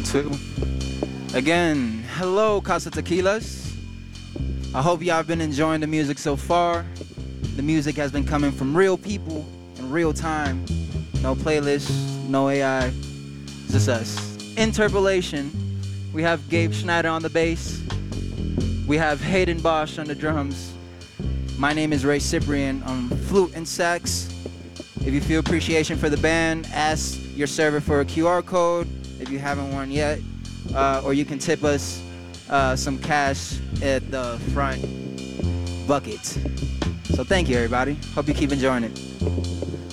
2. Again, hello Casa Tequilas. I hope y'all have been enjoying the music so far. The music has been coming from real people in real time. No playlists, no AI, it's just us. Interpolation, we have Gabe Schneider on the bass. We have Hayden Bosch on the drums. My name is Ray Cyprian on flute and sax. If you feel appreciation for the band, ask your server for a QR code if you haven't one yet. Or you can tip us some cash at the front bucket. So thank you, everybody. Hope you keep enjoying it.